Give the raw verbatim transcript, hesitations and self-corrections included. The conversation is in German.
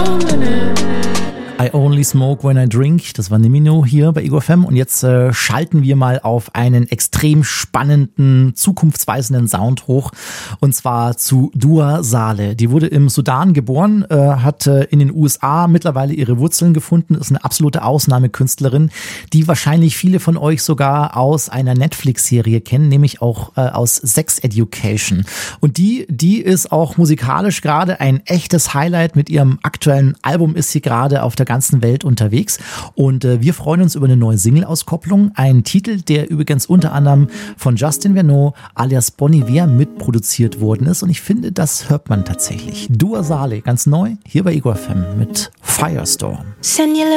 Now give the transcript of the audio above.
I Only Smoke When I Drink, das war Nimino hier bei Ego F M und jetzt äh, schalten wir mal auf einen extrem spannenden, zukunftsweisenden Sound hoch und zwar zu Dua Saleh. Die wurde im Sudan geboren, äh, hat äh, in den U S A mittlerweile ihre Wurzeln gefunden, ist eine absolute Ausnahmekünstlerin, die wahrscheinlich viele von euch sogar aus einer Netflix-Serie kennen, nämlich auch äh, aus Sex Education. Und die, die ist auch musikalisch gerade ein echtes Highlight. Mit ihrem aktuellen Album ist sie gerade auf der ganzen Welt unterwegs und äh, wir freuen uns über eine neue Single-Auskopplung. Ein Titel, der übrigens unter anderem von Justin Verneau alias Bon Iver mitproduziert worden ist und ich finde, das hört man tatsächlich. Dua Saleh, ganz neu, hier bei Ego F M mit Firestorm.